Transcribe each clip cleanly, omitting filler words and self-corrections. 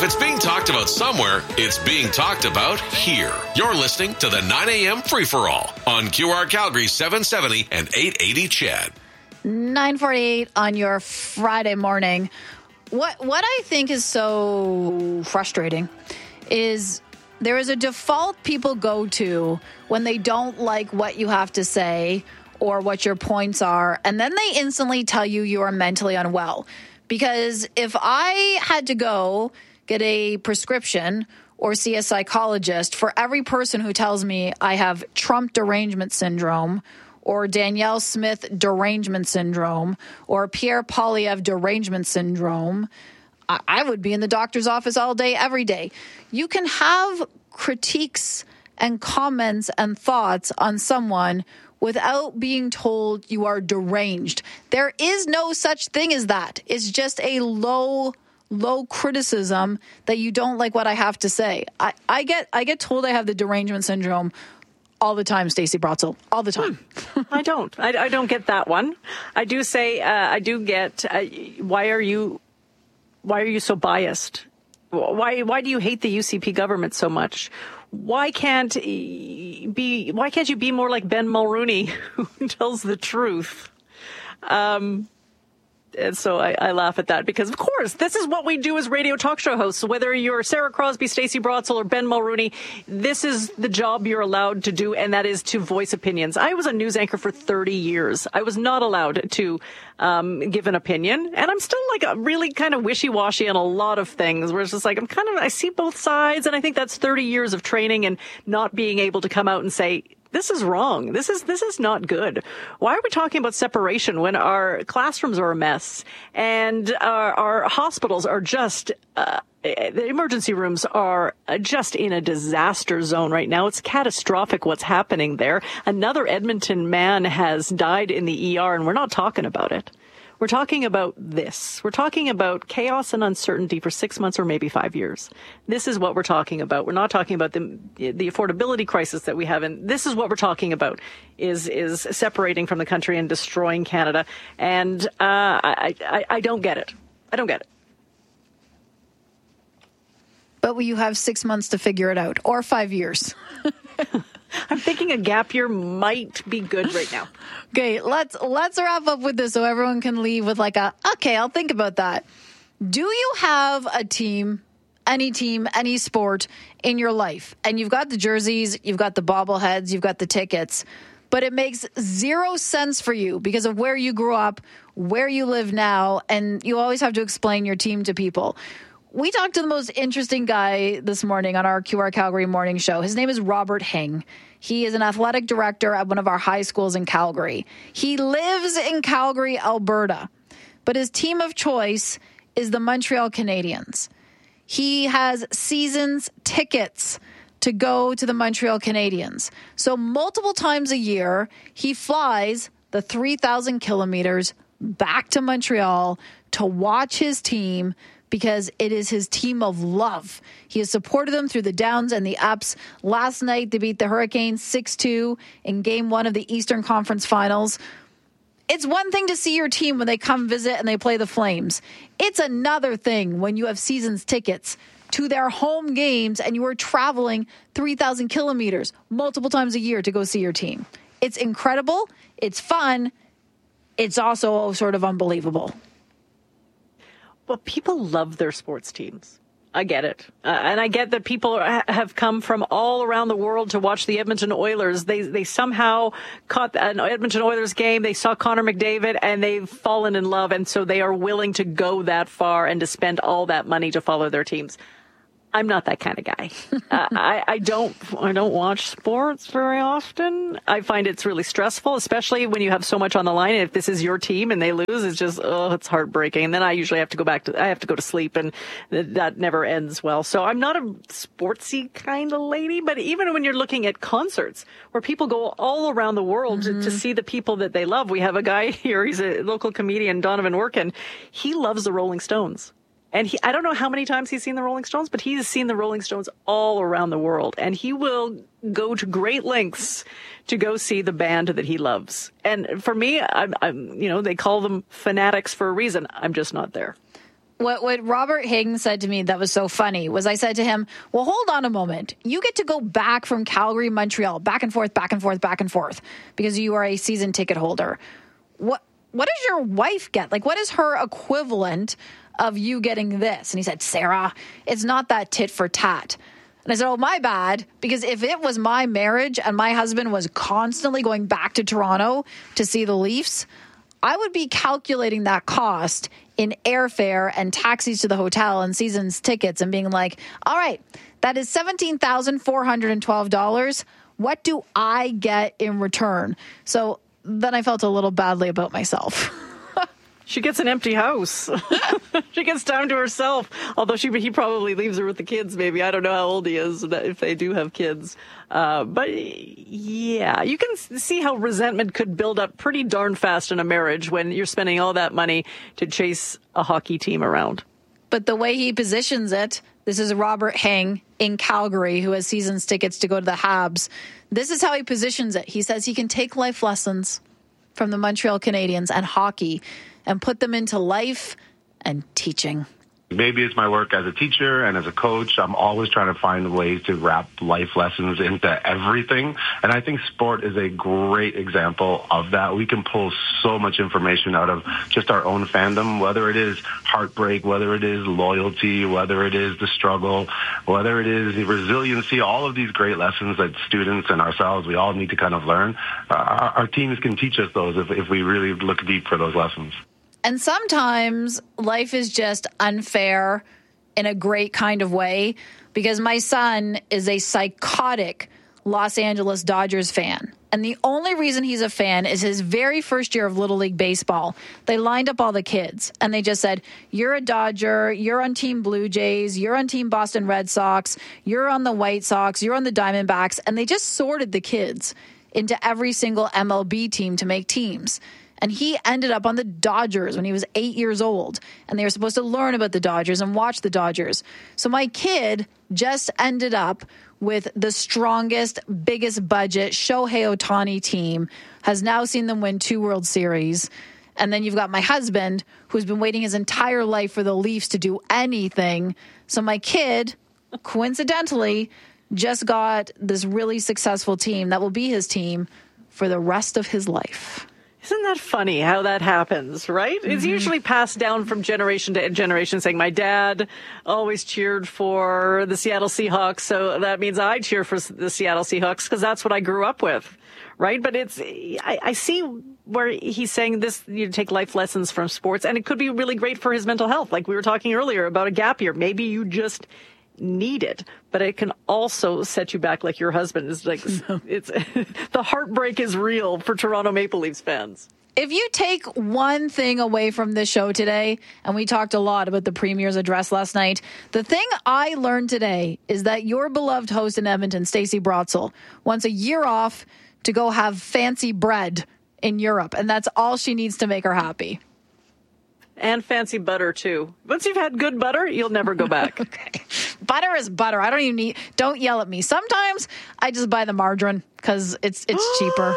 If it's being talked about somewhere, it's being talked about here. You're listening to the 9 a.m. Free-for-All on QR Calgary 770 and 880 CHED. 9:48 on your Friday morning. What I think is so frustrating is there is a default people go to when they don't like what you have to say or what your points are, and then they instantly tell you are mentally unwell. Because if I had to go get a prescription or see a psychologist for every person who tells me I have Trump derangement syndrome or Danielle Smith derangement syndrome or Pierre Poilievre derangement syndrome, I would be in the doctor's office all day, every day. You can have critiques and comments and thoughts on someone without being told you are deranged. There is no such thing as that. It's just a low criticism that you don't like what I have to say. I get told I have the derangement syndrome all the time, Stacey Brotzel, all the time. I don't get that one. I do say I do get. Why are you so biased? Why do you hate the UCP government so much? Why can't you be more like Ben Mulroney, who tells the truth? And so I laugh at that because, of course, this is what we do as radio talk show hosts. Whether you're Sarah Crosby, Stacey Brotzel, or Ben Mulroney, this is the job you're allowed to do, and that is to voice opinions. I was a news anchor for 30 years. I was not allowed to give an opinion, and I'm still like really kind of wishy-washy on a lot of things, where it's just like I see both sides, and I think that's 30 years of training and not being able to come out and say, this is wrong. This is not good. Why are we talking about separation when our classrooms are a mess and our hospitals are just, the emergency rooms are just in a disaster zone right now? It's catastrophic what's happening there. Another Edmonton man has died in the ER and we're not talking about it. We're talking about this. We're talking about chaos and uncertainty for 6 months or maybe 5 years. This is what we're talking about. We're not talking about the affordability crisis that we have. And this is what we're talking about is separating from the country and destroying Canada. And I don't get it. I don't get it. But you have 6 months to figure it out, or 5 years. I'm thinking a gap year might be good right now. Okay, let's wrap up with this so everyone can leave with okay, I'll think about that. Do you have a team, any sport in your life? And you've got the jerseys, you've got the bobbleheads, you've got the tickets, but it makes zero sense for you because of where you grew up, where you live now, and you always have to explain your team to people. We talked to the most interesting guy this morning on our QR Calgary morning show. His name is Robert Hing. He is an athletic director at one of our high schools in Calgary. He lives in Calgary, Alberta, but his team of choice is the Montreal Canadiens. He has seasons tickets to go to the Montreal Canadiens. So multiple times a year, he flies the 3,000 kilometers back to Montreal to watch his team because it is his team of love. He has supported them through the downs and the ups. Last night, they beat the Hurricanes 6-2 in Game 1 of the Eastern Conference Finals. It's one thing to see your team when they come visit and they play the Flames. It's another thing when you have seasons tickets to their home games and you are traveling 3,000 kilometers multiple times a year to go see your team. It's incredible. It's fun. It's also sort of unbelievable. Well, people love their sports teams. I get it. And I get that people have come from all around the world to watch the Edmonton Oilers. They somehow caught an Edmonton Oilers game. They saw Connor McDavid and they've fallen in love. And so they are willing to go that far and to spend all that money to follow their teams. I'm not that kind of guy. I don't watch sports very often. I find it's really stressful, especially when you have so much on the line. And if this is your team and they lose, it's just, it's heartbreaking. And then I usually have to go to sleep, and that never ends well. So I'm not a sportsy kind of lady, but even when you're looking at concerts where people go all around the world to see the people that they love. We have a guy here. He's a local comedian, Donovan Workin. He loves the Rolling Stones. And I don't know how many times he's seen the Rolling Stones, but he's seen the Rolling Stones all around the world. And he will go to great lengths to go see the band that he loves. And for me, I'm they call them fanatics for a reason. I'm just not there. What Robert Higgins said to me that was so funny was I said to him, well, hold on a moment. You get to go back from Calgary, Montreal, back and forth, because you are a season ticket holder. What does your wife get? Like, what is her equivalent of you getting this? And he said, Sarah, it's not that tit for tat. And I said, oh, my bad, because if it was my marriage and my husband was constantly going back to Toronto to see the Leafs, I would be calculating that cost in airfare and taxis to the hotel and season's tickets and being like, all right, that is $17,412. What do I get in return? So then I felt a little badly about myself. She gets an empty house. She gets time to herself. Although he probably leaves her with the kids, maybe. I don't know how old he is, if they do have kids. But yeah, you can see how resentment could build up pretty darn fast in a marriage when you're spending all that money to chase a hockey team around. But the way he positions it, this is Robert Heng in Calgary who has seasons tickets to go to the Habs. This is how he positions it. He says he can take life lessons from the Montreal Canadiens and hockey and put them into life and teaching. Maybe it's my work as a teacher and as a coach. I'm always trying to find ways to wrap life lessons into everything. And I think sport is a great example of that. We can pull so much information out of just our own fandom, whether it is heartbreak, whether it is loyalty, whether it is the struggle, whether it is the resiliency, all of these great lessons that students and ourselves, we all need to kind of learn. Our teams can teach us those if we really look deep for those lessons. And sometimes life is just unfair in a great kind of way, because my son is a psychotic Los Angeles Dodgers fan. And the only reason he's a fan is his very first year of Little League Baseball. They lined up all the kids and they just said, you're a Dodger, you're on Team Blue Jays, you're on Team Boston Red Sox, you're on the White Sox, you're on the Diamondbacks. And they just sorted the kids into every single MLB team to make teams. And he ended up on the Dodgers when he was 8 years old. And they were supposed to learn about the Dodgers and watch the Dodgers. So my kid just ended up with the strongest, biggest budget Shohei Ohtani team, has now seen them win 2 World Series. And then you've got my husband, who's been waiting his entire life for the Leafs to do anything. So my kid, coincidentally, just got this really successful team that will be his team for the rest of his life. Isn't that funny how that happens, right? Mm-hmm. It's usually passed down from generation to generation, saying my dad always cheered for the Seattle Seahawks, so that means I cheer for the Seattle Seahawks because that's what I grew up with, right? But I see where he's saying this, you take life lessons from sports, and it could be really great for his mental health. Like we were talking earlier about a gap year. Maybe you just need it, but it can also set you back like your husband is like, it's the heartbreak is real for Toronto Maple Leafs fans. If you take one thing away from this show today, and we talked a lot about the Premier's address last night, the thing I learned today is that your beloved host in Edmonton, Stacey Brotzel, wants a year off to go have fancy bread in Europe, and that's all she needs to make her happy. And fancy butter, too. Once you've had good butter, you'll never go back. Okay. Butter is butter. I don't even need... Don't yell at me. Sometimes I just buy the margarine because it's cheaper.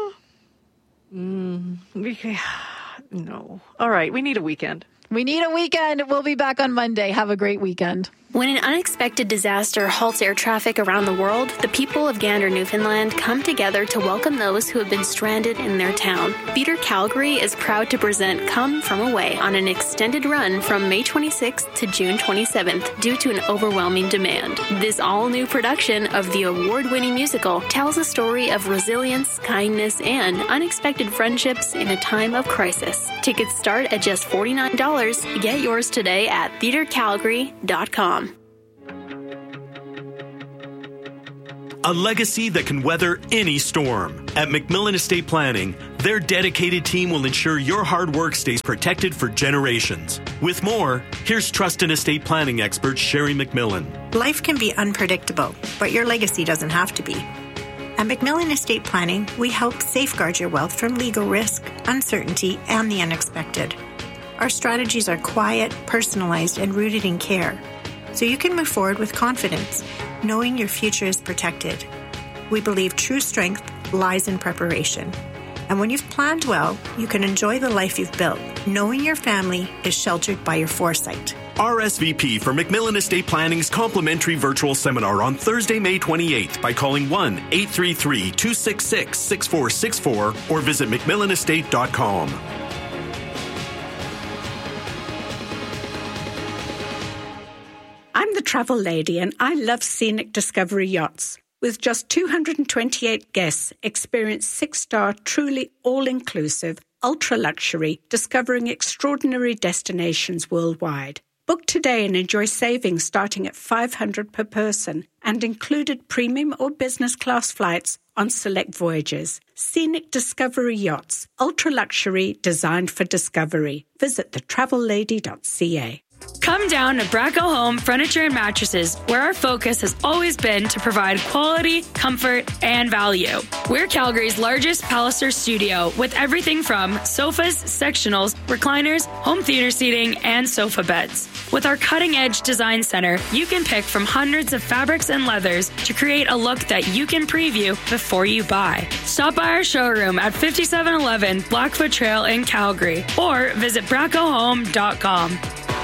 No. All right. We need a weekend. We need a weekend. We'll be back on Monday. Have a great weekend. When an unexpected disaster halts air traffic around the world, the people of Gander, Newfoundland come together to welcome those who have been stranded in their town. Theatre Calgary is proud to present Come From Away on an extended run from May 26th to June 27th due to an overwhelming demand. This all-new production of the award-winning musical tells a story of resilience, kindness, and unexpected friendships in a time of crisis. Tickets start at just $49. Get yours today at theatrecalgary.com. A legacy that can weather any storm. At McMillan Estate Planning, their dedicated team will ensure your hard work stays protected for generations. With more, here's trust and estate planning expert Sherry McMillan. Life can be unpredictable, but your legacy doesn't have to be. At McMillan Estate Planning, we help safeguard your wealth from legal risk, uncertainty, and the unexpected. Our strategies are quiet, personalized, and rooted in care, so you can move forward with confidence, knowing your future is protected. We believe true strength lies in preparation. And when you've planned well, you can enjoy the life you've built, knowing your family is sheltered by your foresight. RSVP for McMillan Estate Planning's complimentary virtual seminar on Thursday, May 28th by calling 1-833-266-6464 or visit McMillanestate.com. I'm the travel lady and I love Scenic Discovery Yachts. With just 228 guests, experience 6-star, truly all-inclusive, ultra-luxury, discovering extraordinary destinations worldwide. Book today and enjoy savings starting at $500 per person and included premium or business class flights on select voyages. Scenic Discovery Yachts, ultra-luxury, designed for discovery. Visit thetravellady.ca. Come down to Bracco Home Furniture and Mattresses, where our focus has always been to provide quality, comfort, and value. We're Calgary's largest Palliser studio with everything from sofas, sectionals, recliners, home theater seating, and sofa beds. With our cutting-edge design center, you can pick from hundreds of fabrics and leathers to create a look that you can preview before you buy. Stop by our showroom at 5711 Blackfoot Trail in Calgary or visit braccohome.com.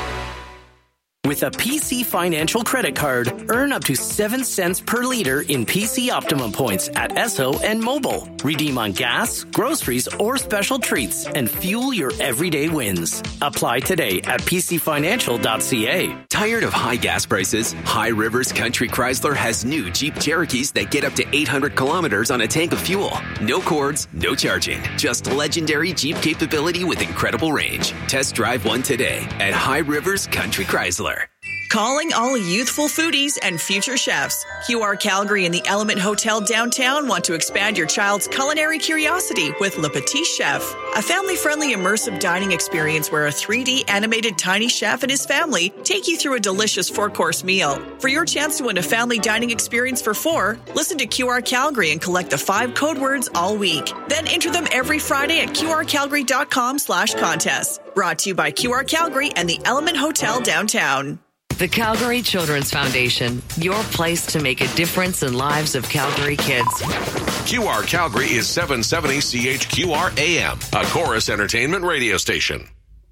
With a PC Financial credit card, earn up to 7 cents per liter in PC Optimum points at Esso and Mobile. Redeem on gas, groceries, or special treats and fuel your everyday wins. Apply today at pcfinancial.ca. Tired of high gas prices? High Rivers Country Chrysler has new Jeep Cherokees that get up to 800 kilometers on a tank of fuel. No cords, no charging. Just legendary Jeep capability with incredible range. Test drive one today at High Rivers Country Chrysler. Calling all youthful foodies and future chefs. QR Calgary and the Element Hotel downtown want to expand your child's culinary curiosity with Le Petit Chef, a family-friendly immersive dining experience where a 3D animated tiny chef and his family take you through a delicious 4-course meal. For your chance to win a family dining experience for 4, listen to QR Calgary and collect the 5 code words all week. Then enter them every Friday at qrcalgary.com/contest. Brought to you by QR Calgary and the Element Hotel downtown. The Calgary Children's Foundation, your place to make a difference in lives of Calgary kids. QR Calgary is 770 CHQR AM, a Chorus Entertainment radio station.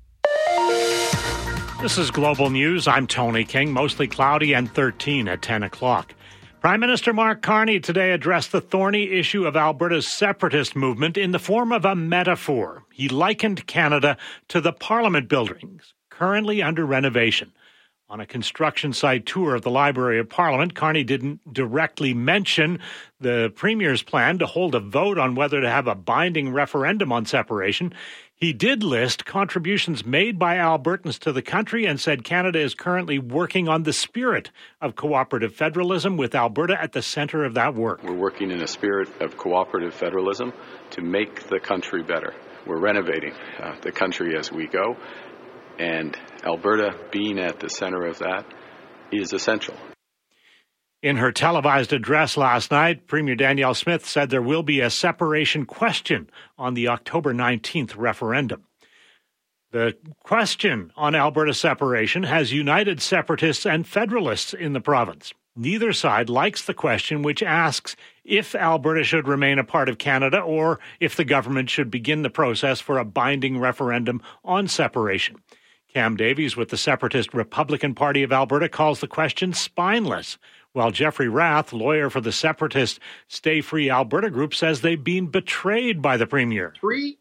This is Global News. I'm Tony King. Mostly cloudy and 13 at 10 o'clock. Prime Minister Mark Carney today addressed the thorny issue of Alberta's separatist movement in the form of a metaphor. He likened Canada to the Parliament buildings, currently under renovation. On a construction site tour of the Library of Parliament, Carney didn't directly mention the Premier's plan to hold a vote on whether to have a binding referendum on separation. He did list contributions made by Albertans to the country and said Canada is currently working on the spirit of cooperative federalism, with Alberta at the center of that work. We're working in a spirit of cooperative federalism to make the country better. We're renovating the country as we go. And Alberta being at the center of that is essential. In her televised address last night, Premier Danielle Smith said there will be a separation question on the October 19th referendum. The question on Alberta separation has united separatists and federalists in the province. Neither side likes the question, which asks if Alberta should remain a part of Canada or if the government should begin the process for a binding referendum on separation. Cam Davies with the separatist Republican Party of Alberta calls the question spineless, while Jeffrey Rath, lawyer for the separatist Stay Free Alberta group, says they've been betrayed by the Premier.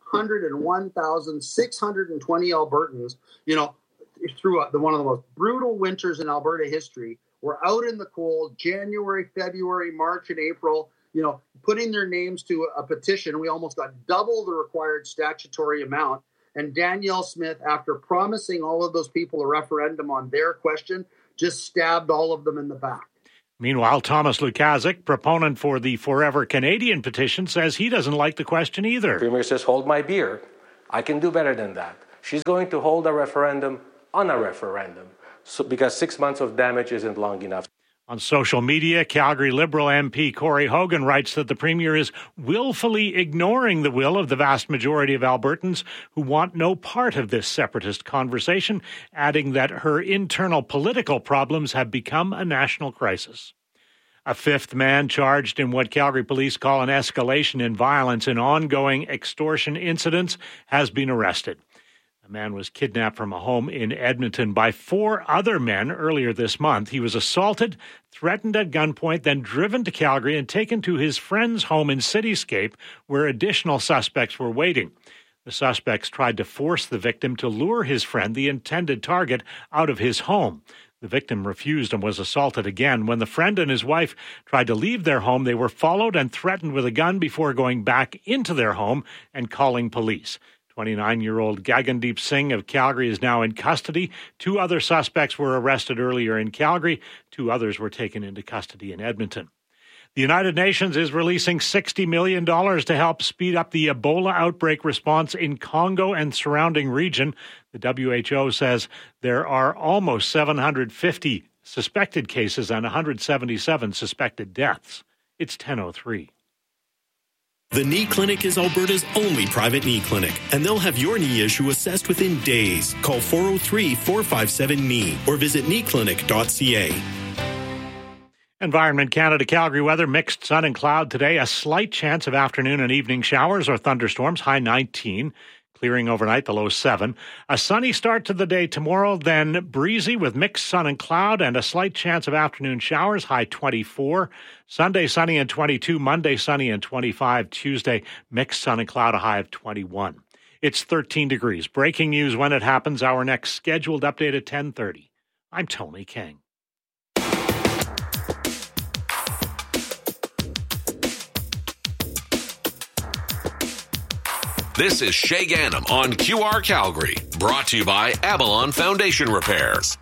301,620 Albertans, through one of the most brutal winters in Alberta history, were out in the cold January, February, March, and April, putting their names to a petition. We almost got double the required statutory amount. And Danielle Smith, after promising all of those people a referendum on their question, just stabbed all of them in the back. Meanwhile, Thomas Lukaszuk, proponent for the Forever Canadian petition, says he doesn't like the question either. The Premier says, hold my beer. I can do better than that. She's going to hold a referendum on a referendum, because 6 months of damage isn't long enough. On social media, Calgary Liberal MP Corey Hogan writes that the Premier is willfully ignoring the will of the vast majority of Albertans who want no part of this separatist conversation, adding that her internal political problems have become a national crisis. A fifth man charged in what Calgary police call an escalation in violence and ongoing extortion incidents has been arrested. A man was kidnapped from a home in Edmonton by 4 other men earlier this month. He was assaulted, threatened at gunpoint, then driven to Calgary and taken to his friend's home in Cityscape, where additional suspects were waiting. The suspects tried to force the victim to lure his friend, the intended target, out of his home. The victim refused and was assaulted again. When the friend and his wife tried to leave their home, they were followed and threatened with a gun before going back into their home and calling police. 29-year-old Gagandeep Singh of Calgary is now in custody. 2 other suspects were arrested earlier in Calgary. 2 others were taken into custody in Edmonton. The United Nations is releasing $60 million to help speed up the Ebola outbreak response in Congo and surrounding region. The WHO says there are almost 750 suspected cases and 177 suspected deaths. It's 10:03. The Knee Clinic is Alberta's only private knee clinic, and they'll have your knee issue assessed within days. Call 403-457-KNEE or visit kneeclinic.ca. Environment Canada Calgary weather, mixed sun and cloud today. A slight chance of afternoon and evening showers or thunderstorms, high 19. Clearing overnight, the low 7. A sunny start to the day tomorrow, then breezy with mixed sun and cloud and a slight chance of afternoon showers, high 24. Sunday, sunny and 22. Monday, sunny and 25. Tuesday, mixed sun and cloud, a high of 21. It's 13 degrees. Breaking news when it happens. Our next scheduled update at 10:30. I'm Tony King. This is Shay Gannam on QR Calgary, brought to you by Avalon Foundation Repairs.